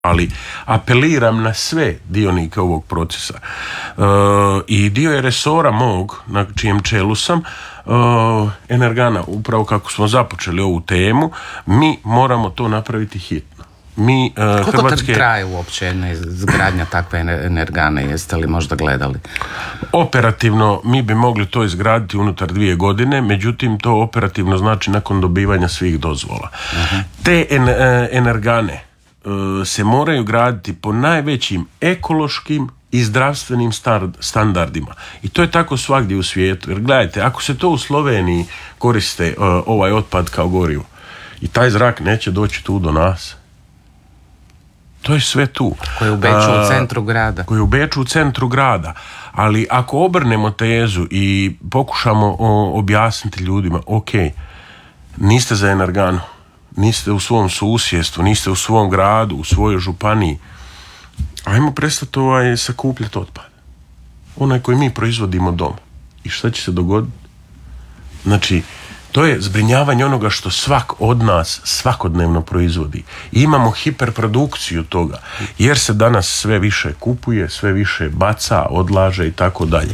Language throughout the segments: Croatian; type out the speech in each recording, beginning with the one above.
ali apeliram na sve dionike ovog procesa. I dio je resora mog, na čijem čelu sam, Energana, upravo kako smo započeli ovu temu, mi moramo to napraviti hitno. Koliko traje uopće izgradnja takve energane, jeste li možda gledali? Operativno mi bi mogli to izgraditi unutar 2 godine, međutim to operativno znači nakon dobivanja svih dozvola. Te energane se moraju graditi po najvećim ekološkim i zdravstvenim standardima. I to je tako svagdje u svijetu. Jer gledajte, ako se to u Sloveniji koriste ovaj otpad kao gorivo i taj zrak neće doći tu do nas, to je sve tu. Koji je u Beču u centru grada. Koji je u Beču u centru grada. Ali ako obrnemo tezu i pokušamo objasniti ljudima, ok, niste za energanu, niste u svom susjedstvu, niste u svom gradu, u svojoj županiji, ajmo prestati sakupljati otpad. Onaj koji mi proizvodimo doma. I šta će se dogoditi? Znači, to je zbrinjavanje onoga što svak od nas svakodnevno proizvodi. I imamo hiperprodukciju toga, jer se danas sve više kupuje, sve više baca, odlaže i tako dalje.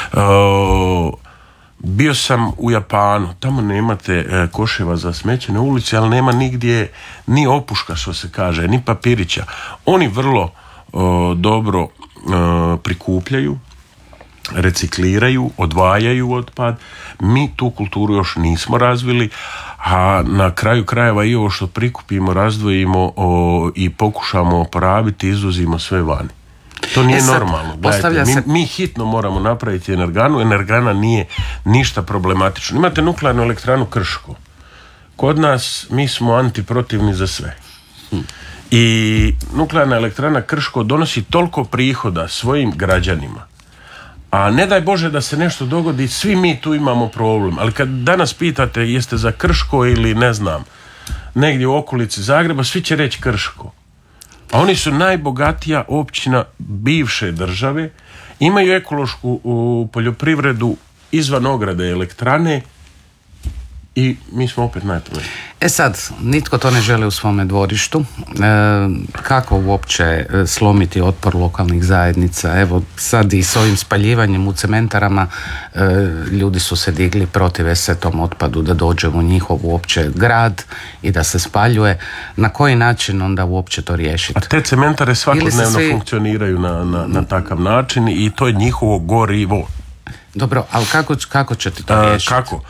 Bio sam u Japanu, tamo nemate koševa za smeće na ulici, ali nema nigdje ni opuška, što se kaže, ni papirića. Oni vrlo dobro prikupljaju, recikliraju, odvajaju otpad. Mi tu kulturu još nismo razvili, a na kraju krajeva i ovo što prikupimo, razdvojimo i pokušamo oporabiti, izvozimo sve vani. To nije normalno. Gledajte, mi hitno moramo napraviti energanu. Energana nije ništa problematično. Imate nuklearnu elektranu Krško. Kod nas mi smo antiprotivni za sve. I nuklearna elektrana Krško donosi toliko prihoda svojim građanima. A ne daj Bože da se nešto dogodi, svi mi tu imamo problem. Ali kad danas pitate jeste za Krško ili ne znam, negdje u okolici Zagreba, svi će reći Krško. A oni su najbogatija općina bivše države, imaju ekološku poljoprivredu izvan ograde elektrane i mi smo opet najprve. Sad, nitko to ne želi u svome dvorištu. Kako uopće slomiti otpor lokalnih zajednica? Evo, sad i s ovim spaljivanjem u cementarama ljudi su se digli, protive se tom otpadu da dođe u njihov uopće grad i da se spaljuje. Na koji način onda uopće to riješiti? A te cementare svakodnevno funkcioniraju na takav način i to je njihovo gorivo. Dobro, ali kako ćete to riješiti? Kako?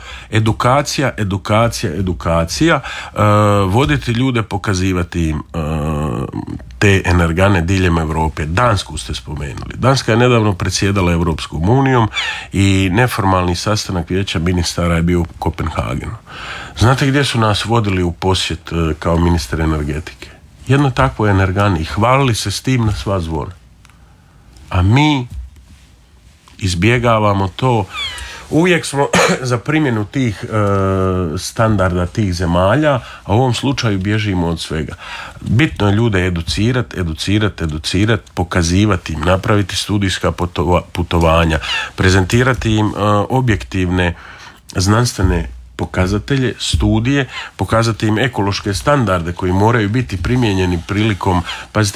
Edukacija. Voditi ljude, pokazivati im te energane diljem Europe. Dansku ste spomenuli. Danska je nedavno predsjedala Europskom unijom i neformalni sastanak vijeća ministara je bio u Kopenhagenu. Znate gdje su nas vodili u posjet kao ministar energetike? Jedno takvo energani i hvalili se s tim na sva zvona. A mi izbjegavamo to. Uvijek smo za primjenu tih standarda tih zemalja, a u ovom slučaju bježimo od svega. Bitno je ljude educirati, pokazivati im, napraviti studijska putovanja, prezentirati im objektivne znanstvene pokazatelje, studije, pokazati im ekološke standarde koji moraju biti primijenjeni prilikom, pazite,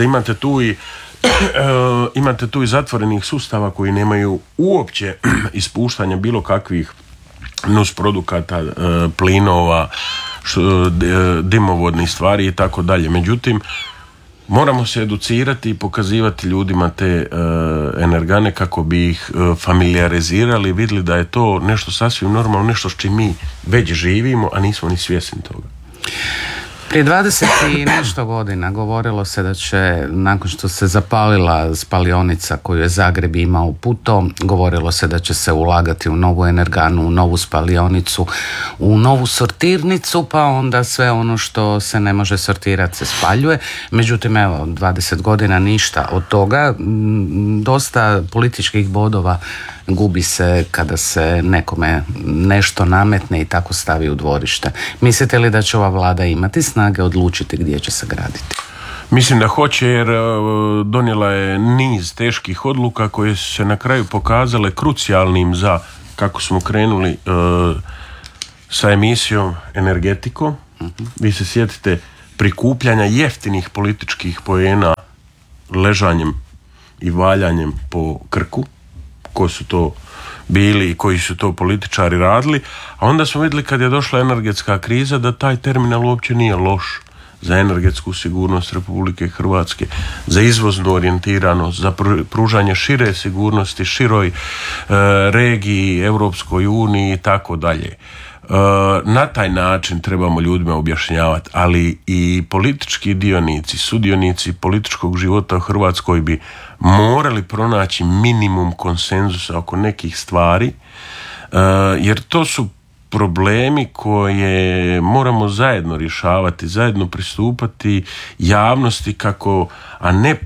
imate tu i zatvorenih sustava koji nemaju uopće ispuštanja bilo kakvih nusprodukata, plinova, dimovodnih stvari i tako dalje. Međutim, moramo se educirati i pokazivati ljudima te energane kako bi ih familijarizirali i vidjeli da je to nešto sasvim normalno, nešto s čim mi već živimo, a nismo ni svjesni toga. Prije 20 i nešto godina govorilo se da će, nakon što se zapalila spalionica koju je Zagreb imao Puto, govorilo se da će se ulagati u novu energanu, u novu spalionicu, u novu sortirnicu, pa onda sve ono što se ne može sortirati se spaljuje. Međutim, evo, 20 godina ništa od toga. Dosta političkih bodova gubi se kada se nekome nešto nametne i tako stavi u dvorište. Mislite li da će ova vlada imati snage odlučiti gdje će se graditi? Mislim da hoće, jer donijela je niz teških odluka koje su se na kraju pokazale krucijalnim za kako smo krenuli sa emisijom Energetiko. Vi se sjetite prikupljanja jeftinih političkih poena ležanjem i valjanjem po Krku, ko su to bili i koji su to političari radili, a onda smo vidjeli kad je došla energetska kriza da taj terminal uopće nije loš za energetsku sigurnost Republike Hrvatske, za izvoznu orijentiranost, za pružanje šire sigurnosti, široj regiji, Europskoj uniji i tako dalje. Na taj način trebamo ljudima objašnjavati, ali i politički dionici, sudionici političkog života u Hrvatskoj bi morali pronaći minimum konsenzusa oko nekih stvari, jer to su problemi koje moramo zajedno rješavati, zajedno pristupati javnosti kako, a ne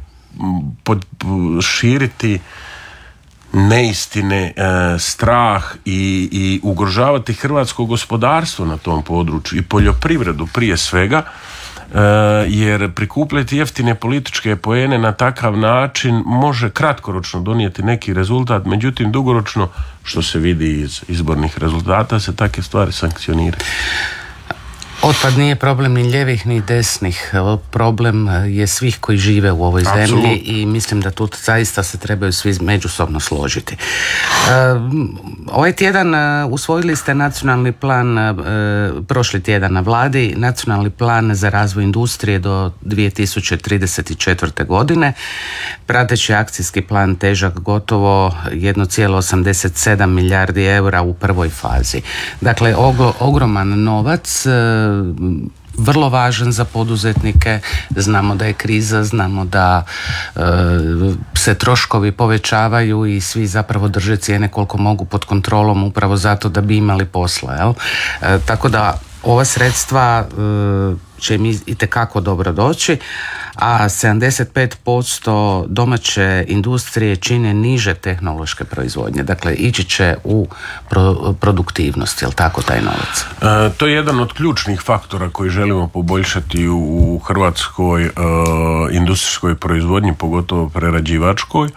širiti neistine, strah i ugrožavati hrvatsko gospodarstvo na tom području i poljoprivredu prije svega, jer prikupljati jeftine političke poene na takav način može kratkoročno donijeti neki rezultat, međutim dugoročno, što se vidi iz izbornih rezultata, se takve stvari sankcioniraju. Otpad nije problem ni ljevih ni desnih, problem je svih koji žive u ovoj zemlji. Absolutno. I mislim da tu zaista se trebaju svi međusobno složiti. Ovaj tjedan usvojili ste nacionalni plan, prošli tjedan na vladi, nacionalni plan za razvoj industrije do 2034. godine. Prateći akcijski plan težak gotovo 1,87 milijardi eura u prvoj fazi. Dakle, ogroman novac, vrlo važan za poduzetnike. Znamo da je kriza, znamo da se troškovi povećavaju i svi zapravo drže cijene koliko mogu pod kontrolom upravo zato da bi imali posla, jel? Tako da ova sredstva će im itekako dobro doći, a 75% domaće industrije čine niže tehnološke proizvodnje. Dakle, ići će u produktivnost, jel tako, taj novac? To je jedan od ključnih faktora koji želimo poboljšati u hrvatskoj industrijskoj proizvodnji, pogotovo prerađivačkoj.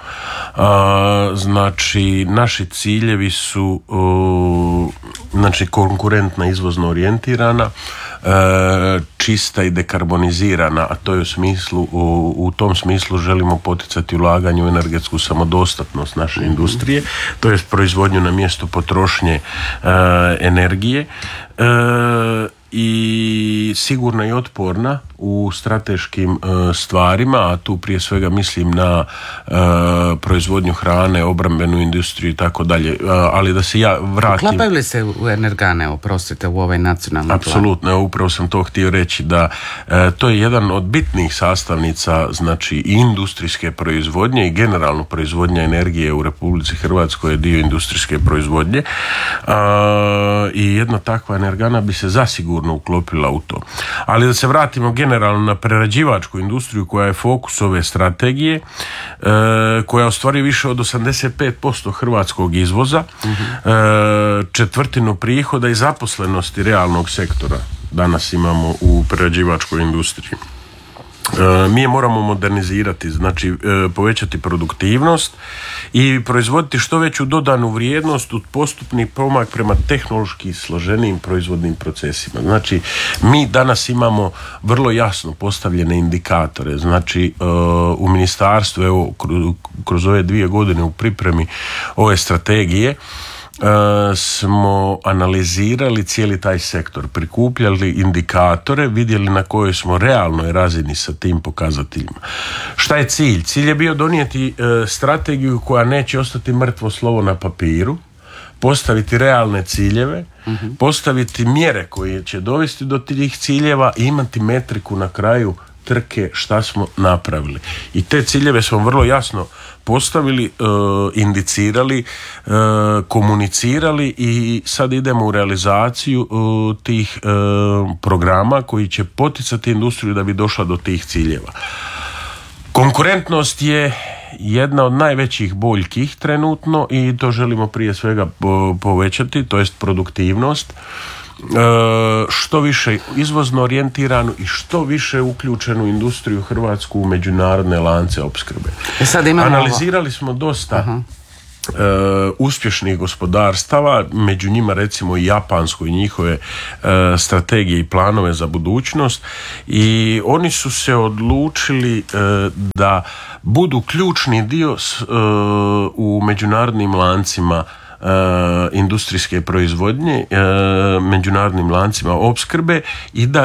Znači, naši ciljevi su konkurentna, izvozno orijentirana, čista i dekarbonizirana, a to je u tom smislu želimo poticati ulaganje u energetsku samodostatnost naše industrije, to je proizvodnju na mjestu potrošnje energije, i sigurna i otporna u strateškim stvarima, a tu prije svega mislim na proizvodnju hrane, obrambenu industriju i tako dalje, ali da se ja vratim... Uklapaju li se u energane, oprostite, u ovaj nacionalni plan? Apsolutno, upravo sam to htio reći, da to je jedan od bitnih sastavnica, znači i industrijske proizvodnje i generalno proizvodnja energije u Republici Hrvatskoj je dio industrijske proizvodnje, i jedna takva energana bi se zasigurno uklopila u to. Ali da se vratimo generalno na prerađivačku industriju koja je fokus ove strategije, koja ostvari više od 85% hrvatskog izvoza, četvrtinu prihoda i zaposlenosti realnog sektora danas imamo u prerađivačkoj industriji. Mi je moramo modernizirati, znači povećati produktivnost i proizvoditi što veću dodanu vrijednost u postupni pomak prema tehnološki složenijim proizvodnim procesima. Znači, mi danas imamo vrlo jasno postavljene indikatore. Znači, u ministarstvu, evo, kroz ove 2 godine u pripremi ove strategije, smo analizirali cijeli taj sektor, prikupljali indikatore, vidjeli na kojoj smo realnoj razini sa tim pokazateljima. Šta je cilj? Cilj je bio donijeti strategiju koja neće ostati mrtvo slovo na papiru, postaviti realne ciljeve, postaviti mjere koje će dovesti do tih ciljeva i imati metriku na kraju trke šta smo napravili. I te ciljeve smo vrlo jasno postavili, indicirali, komunicirali i sad idemo u realizaciju tih programa koji će poticati industriju da bi došla do tih ciljeva. Konkurentnost je jedna od najvećih boljkih trenutno i to želimo prije svega povećati, to jest produktivnost. Što više izvozno orijentiranu i što više uključenu industriju hrvatsku u međunarodne lance opskrbe. Analizirali smo dosta uspješnih gospodarstava, među njima recimo i japansko i njihove strategije i planove za budućnost, i oni su se odlučili da budu ključni dio u međunarodnim lancima industrijske proizvodnje, međunarodnim lancima opskrbe, i da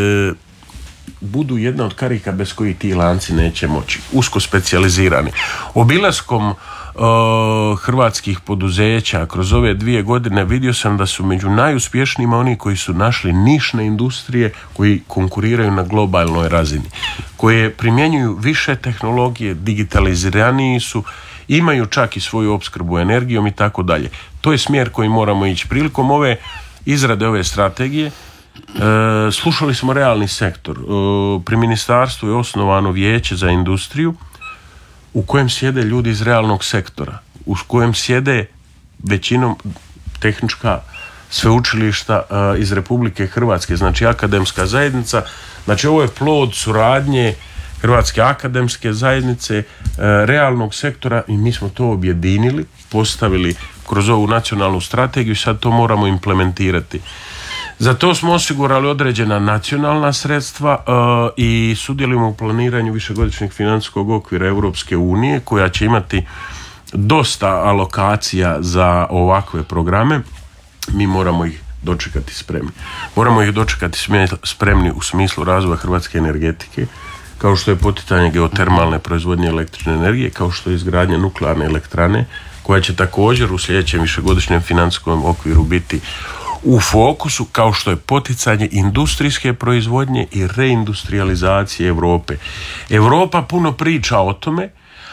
budu jedna od karika bez kojih ti lanci neće moći, usko specijalizirani. Obilaskom hrvatskih poduzeća kroz ove 2 godine vidio sam da su među najuspješnijima oni koji su našli nišne industrije, koji konkuriraju na globalnoj razini, koje primjenjuju više tehnologije, digitaliziraniji su, imaju čak i svoju opskrbu energijom i tako dalje. To je smjer koji moramo ići. Prilikom izrade ove strategije slušali smo realni sektor. Pri ministarstvu je osnovano vijeće za industriju u kojem sjede ljudi iz realnog sektora, u kojem sjede većinom tehnička sveučilišta iz Republike Hrvatske, znači akademska zajednica. Znači ovo je plod suradnje Hrvatske akademske zajednice, realnog sektora, i mi smo to objedinili, postavili kroz ovu nacionalnu strategiju i sad to moramo implementirati. Za to smo osigurali određena nacionalna sredstva i sudjelujemo u planiranju višegodišnjeg financijskog okvira Europske unije, koja će imati dosta alokacija za ovakve programe. Mi moramo ih dočekati spremni. Moramo ih dočekati spremni u smislu razvoja hrvatske energetike, kao što je poticanje geotermalne proizvodnje električne energije, kao što je izgradnja nuklearne elektrane, koja će također u sljedećem višegodišnjem financijskom okviru biti u fokusu, kao što je poticanje industrijske proizvodnje i reindustrializacije Europe. Europa puno priča o tome,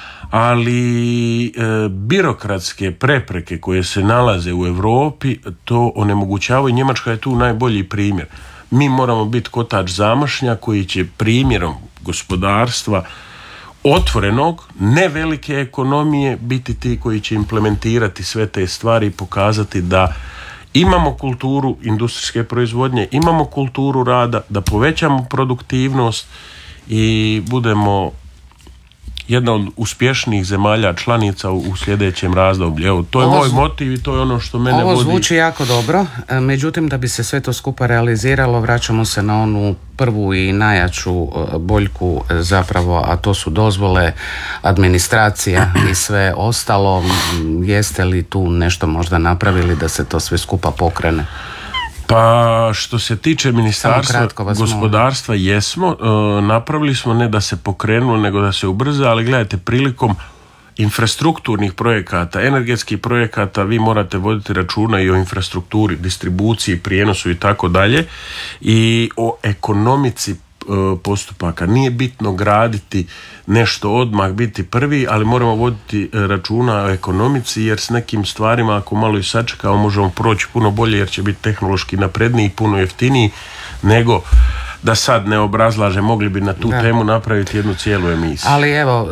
ali birokratske prepreke koje se nalaze u Europi to onemogućavaju. Njemačka je tu najbolji primjer. Mi moramo biti kotač zamašnja koji će primjerom gospodarstva otvorenog, ne velike ekonomije, biti ti koji će implementirati sve te stvari i pokazati da imamo kulturu industrijske proizvodnje, imamo kulturu rada, da povećamo produktivnost i budemo jedna od uspješnijih zemalja članica u sljedećem razdoblju. Evo, to je moj motiv i to je ono što mene vodi. Ovo zvuči jako dobro, međutim da bi se sve to skupa realiziralo, vraćamo se na onu prvu i najjaču boljku zapravo, a to su dozvole, administracija i sve ostalo. Jeste li tu nešto možda napravili da se to sve skupa pokrene? Pa što se tiče Ministarstva gospodarstva jesmo, napravili smo, ne da se pokrenulo nego da se ubrza, ali gledajte, prilikom infrastrukturnih projekata, energetskih projekata, vi morate voditi računa i o infrastrukturi, distribuciji, prijenosu i tako dalje, i o ekonomici postupaka. Nije bitno graditi nešto odmah, biti prvi, ali moramo voditi računa o ekonomici, jer s nekim stvarima ako malo i sačekamo možemo proći puno bolje, jer će biti tehnološki napredniji i puno jeftiniji nego da sad ne obrazlažem, mogli bi na tu temu napraviti jednu cijelu emisiju. Ali evo,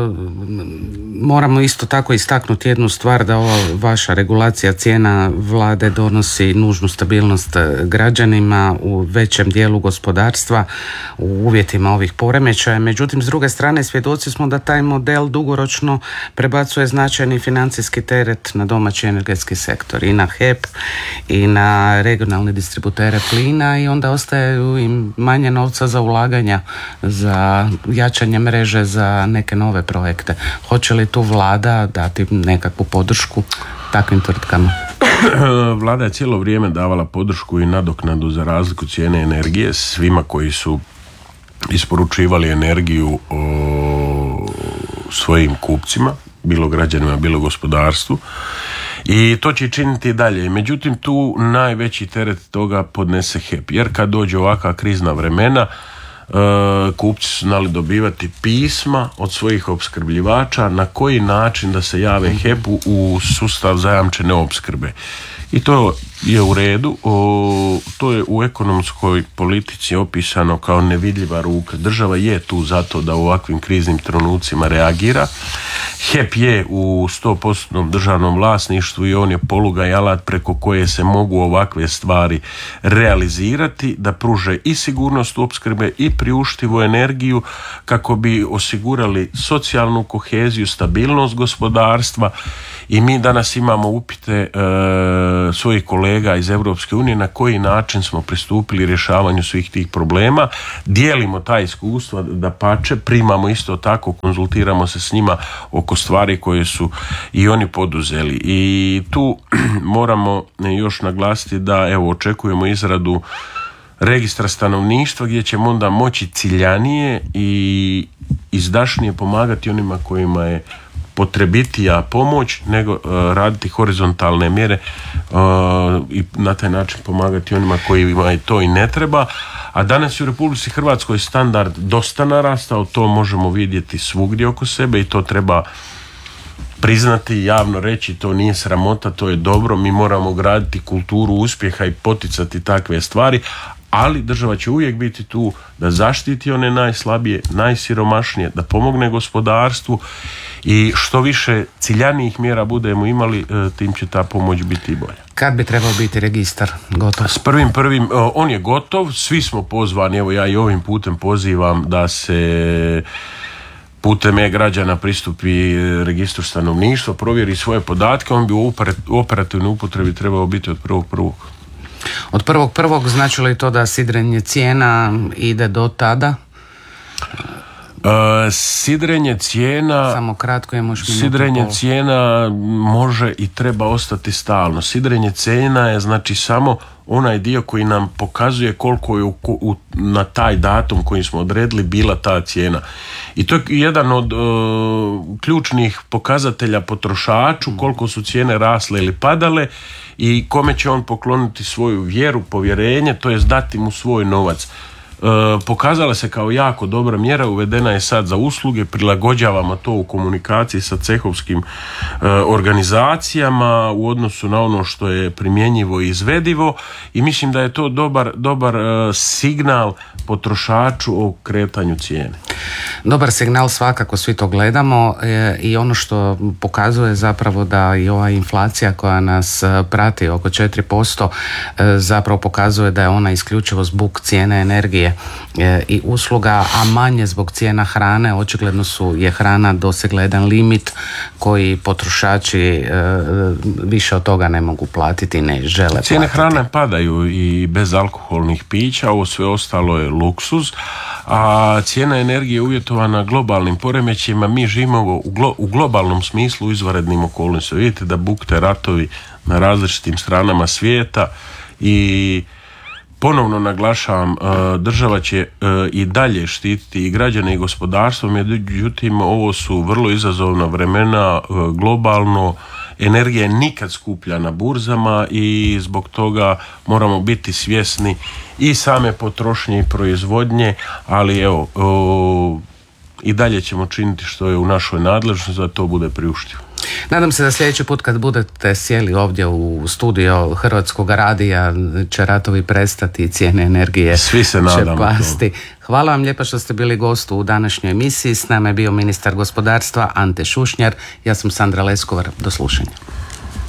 moramo isto tako istaknuti jednu stvar, da ova vaša regulacija cijena vlade donosi nužnu stabilnost građanima u većem dijelu gospodarstva u uvjetima ovih poremećaja. Međutim, s druge strane svjedoci smo da taj model dugoročno prebacuje značajni financijski teret na domaći energetski sektor, i na HEP i na regionalne distributere plina, i onda ostaju im manje novca za ulaganja, za jačanje mreže, za neke nove projekte. Hoće li tu vlada dati nekakvu podršku takvim tvrtkama? Vlada je cijelo vrijeme davala podršku i nadoknadu za razliku cijene energije svima koji su isporučivali energiju svojim kupcima, bilo građanima, bilo gospodarstvu, i to će činiti i dalje. Međutim, tu najveći teret toga podnese HEP, jer kad dođe ovakva krizna vremena, kupci su znali dobivati pisma od svojih opskrbljivača na koji način da se jave HEP-u u sustav zajamčene opskrbe. I to je u redu. To je u ekonomskoj politici opisano kao nevidljiva ruka. Država je tu zato da u ovakvim kriznim trenucima reagira. HEP je u 100% državnom vlasništvu i on je poluga i alat preko koje se mogu ovakve stvari realizirati, da pruže i sigurnost opskrbe i priuštivu energiju kako bi osigurali socijalnu koheziju, stabilnost gospodarstva. I mi danas imamo upite svojih kolega iz Europske unije na koji način smo pristupili rješavanju svih tih problema. Dijelimo ta iskustva, dapače, primamo isto tako, konzultiramo se s njima oko stvari koje su i oni poduzeli. I tu moramo još naglasiti da očekujemo izradu registra stanovništva gdje ćemo onda moći ciljanije i izdašnije pomagati onima kojima je potrebitija pomoć, nego raditi horizontalne mjere i na taj način pomagati onima kojima to i ne treba. A danas je u Republici Hrvatskoj standard dosta narastao, to možemo vidjeti svugdje oko sebe i to treba priznati i javno reći, to nije sramota, to je dobro, mi moramo graditi kulturu uspjeha i poticati takve stvari, ali država će uvijek biti tu da zaštiti one najslabije, najsiromašnije, da pomogne gospodarstvu i što više ciljanijih mjera budemo imali, tim će ta pomoć biti bolja. Kad bi trebao biti registar gotov? S 1.1. on je gotov, svi smo pozvani, evo ja i ovim putem pozivam da se putem e-građana pristupi registru stanovništva, provjeri svoje podatke, on bi u operativnoj upotrebi trebao biti od 1.1. Od 1.1. znači li to da sidrenje cijena ide do tada? Sidrenje cijena, samo kratko je možda sidrenje cijena može i treba ostati stalno. Sidrenje cijena je znači samo onaj dio koji nam pokazuje koliko je na taj datum koji smo odredili bila ta cijena. I to je jedan od ključnih pokazatelja potrošaču, koliko su cijene rasle ili padale i kome će on pokloniti svoju vjeru, povjerenje, to jest dati mu svoj novac. Pokazala se kao jako dobra mjera, uvedena je sad za usluge, prilagođavamo to u komunikaciji sa cehovskim organizacijama u odnosu na ono što je primjenjivo i izvedivo i mislim da je to dobar signal potrošaču o kretanju cijene. Dobar signal, svakako svi to gledamo i ono što pokazuje zapravo da i ova inflacija koja nas prati oko 4% zapravo pokazuje da je ona isključivo zbog cijene energije i usluga, a manje zbog cijena hrane. Očigledno je hrana dosegla jedan limit koji potrošači više od toga ne mogu platiti i ne žele platiti. Cijene hrane padaju i bez alkoholnih pića, ovo sve ostalo je luksuz, a cijena energije je uvjetovana globalnim poremećajima. Mi živimo u globalnom smislu u izvanrednim okolnostima. Vidite da bukte ratovi na različitim stranama svijeta i ponovno naglašavam, država će i dalje štititi i građane i gospodarstvo, međutim ovo su vrlo izazovna vremena globalno, energija je nikad skuplja na burzama i zbog toga moramo biti svjesni i same potrošnje i proizvodnje, ali evo, i dalje ćemo činiti što je u našoj nadležnosti da to bude priuštivo. Nadam se da sljedeći put kad budete sjeli ovdje u studio Hrvatskog radija će ratovi prestati i cijene energije svi se će pasti. Hvala vam lijepa što ste bili gost u današnjoj emisiji. S nama je bio ministar gospodarstva Ante Šušnjar. Ja sam Sandra Leskovar. Do slušanja.